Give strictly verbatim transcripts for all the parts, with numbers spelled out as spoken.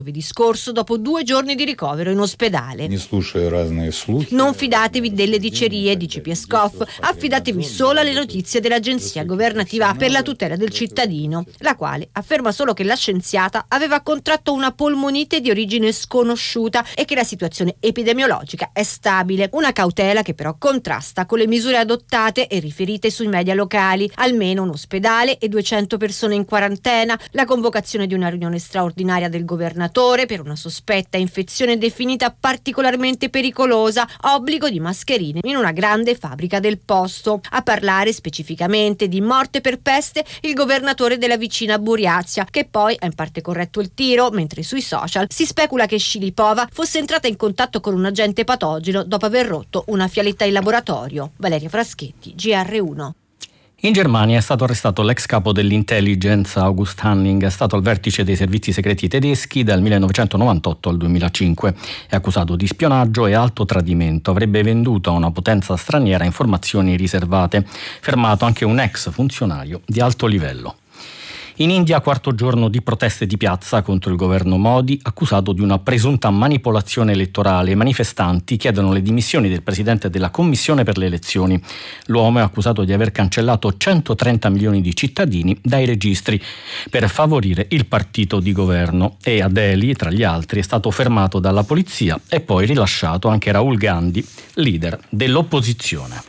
Giovedì scorso dopo due giorni di ricovero in ospedale. Non fidatevi delle dicerie, dice Peskov, affidatevi solo alle notizie dell'Agenzia governativa per la tutela del cittadino, la quale afferma solo che la scienziata aveva contratto una polmonite di origine sconosciuta e che la situazione epidemiologica è stabile, una cautela che però contrasta con le misure adottate e riferite sui media locali, almeno un ospedale e duecento persone in quarantena, la convocazione di una riunione straordinaria del governatore per una sospetta infezione definita particolarmente pericolosa, obbligo di mascherine in una grande fabbrica del posto. A parlare specificamente di morte per peste il governatore della vicina Buriazia, che poi ha in parte corretto il tiro, mentre sui social si specula che Sciilipova fosse entrata in contatto con un agente patogeno dopo aver rotto una fialetta in laboratorio. Valeria Fraschetti, G R uno. In Germania è stato arrestato l'ex capo dell'intelligence August Hanning, è stato al vertice dei servizi segreti tedeschi dal millenovecentonovantotto al duemilacinque. È accusato di spionaggio e alto tradimento, avrebbe venduto a una potenza straniera informazioni riservate. Fermato anche un ex funzionario di alto livello. In India, quarto giorno di proteste di piazza contro il governo Modi, accusato di una presunta manipolazione elettorale. I manifestanti chiedono le dimissioni del presidente della commissione per le elezioni. L'uomo è accusato di aver cancellato centotrenta milioni di cittadini dai registri per favorire il partito di governo. E a Delhi, tra gli altri, è stato fermato dalla polizia e poi rilasciato anche Rahul Gandhi, leader dell'opposizione.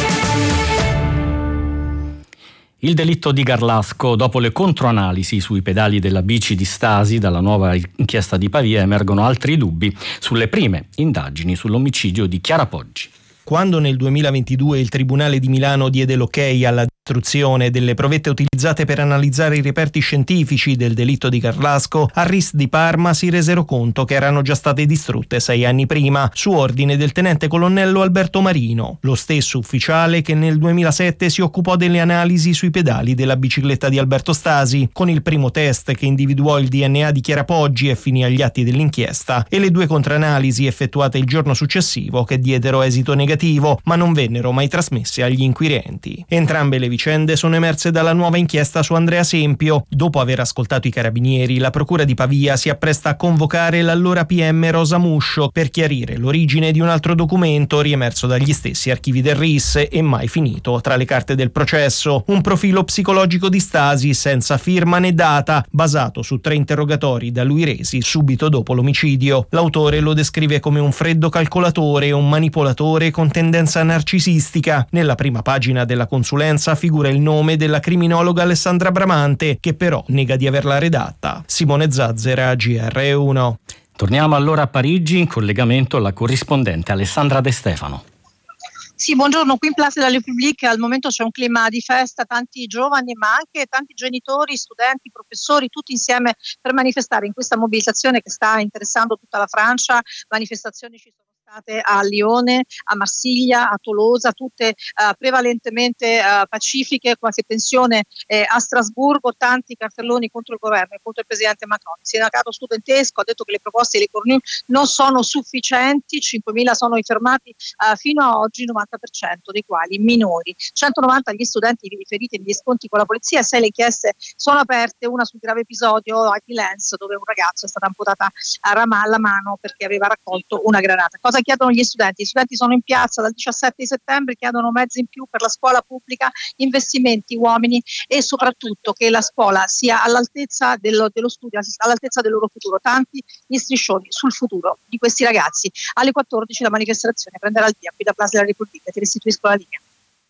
Il delitto di Garlasco. Dopo le controanalisi sui pedali della bici di Stasi dalla nuova inchiesta di Pavia emergono altri dubbi sulle prime indagini sull'omicidio di Chiara Poggi. Quando nel duemilaventidue il Tribunale di Milano diede l'ok alla distruzione delle provette utilizzate per analizzare i reperti scientifici del delitto di Garlasco, a R I S di Parma si resero conto che erano già state distrutte sei anni prima, su ordine del tenente colonnello Alberto Marino, lo stesso ufficiale che nel duemilasette si occupò delle analisi sui pedali della bicicletta di Alberto Stasi, con il primo test che individuò il D N A di Chiara Poggi e finì agli atti dell'inchiesta, e le due contraanalisi effettuate il giorno successivo che diedero esito negativo, ma non vennero mai trasmesse agli inquirenti. Entrambe le vicende sono emerse dalla nuova inchiesta su Andrea Sempio. Dopo aver ascoltato i carabinieri, la procura di Pavia si appresta a convocare l'allora P M Rosa Muscio per chiarire l'origine di un altro documento riemerso dagli stessi archivi del R I S e mai finito tra le carte del processo. Un profilo psicologico di Stasi senza firma né data, basato su tre interrogatori da lui resi subito dopo l'omicidio. L'autore lo descrive come un freddo calcolatore, un manipolatore con tendenza narcisistica. Nella prima pagina della consulenza figura il nome della criminologa Alessandra Bramante, che però nega di averla redatta. Simone Zazzera, G R uno. Torniamo allora a Parigi, in collegamento la corrispondente Alessandra De Stefano. Sì, buongiorno, qui in Place de la République al momento c'è un clima di festa, tanti giovani ma anche tanti genitori, studenti, professori, tutti insieme per manifestare in questa mobilitazione che sta interessando tutta la Francia. Manifestazioni ci sono state a Lione, a Marsiglia, a Tolosa, tutte uh, prevalentemente uh, pacifiche, qualche tensione eh, a Strasburgo, tanti cartelloni contro il governo e contro il presidente Macron. Il sindacato studentesco ha detto che le proposte di Le Cornu non sono sufficienti, cinquemila sono i fermati uh, fino a oggi, novanta per cento dei quali minori, centonovanta gli studenti riferiti negli scontri con la polizia, sei le inchieste sono aperte, una sul grave episodio a Lens dove un ragazzo è stata amputata a rama alla mano perché aveva raccolto una granata. Cosa chiedono gli studenti? Gli studenti sono in piazza dal diciassette di settembre, chiedono mezzi in più per la scuola pubblica, investimenti, uomini e soprattutto che la scuola sia all'altezza dello, dello studio, all'altezza del loro futuro. Tanti gli striscioni sul futuro di questi ragazzi. Alle quattordici la manifestazione prenderà il via qui da Place de la République. Ti restituisco la linea.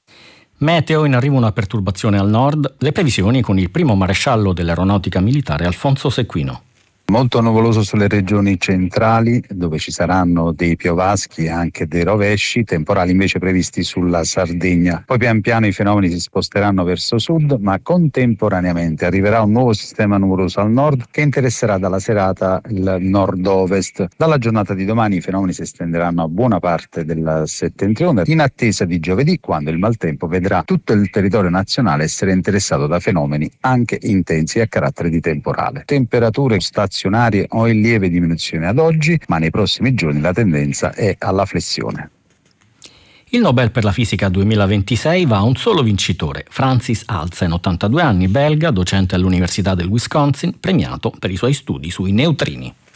Meteo, in arrivo una perturbazione al nord, le previsioni con il primo maresciallo dell'aeronautica militare Alfonso Sequino. Molto nuvoloso sulle regioni centrali, dove ci saranno dei piovaschi e anche dei rovesci, temporali invece previsti sulla Sardegna. Poi pian piano i fenomeni si sposteranno verso sud, ma contemporaneamente arriverà un nuovo sistema nuvoloso al nord che interesserà dalla serata il nord-ovest. Dalla giornata di domani i fenomeni si estenderanno a buona parte del settentrione, in attesa di giovedì, quando il maltempo vedrà tutto il territorio nazionale essere interessato da fenomeni anche intensi a carattere di temporale. Temperature stazionarie o in lieve diminuzione ad oggi, ma nei prossimi giorni la tendenza è alla flessione. Il Nobel per la fisica duemilaventisei va a un solo vincitore, Francis Halsen, ottantadue anni, belga, docente all'Università del Wisconsin, premiato per i suoi studi sui neutrini.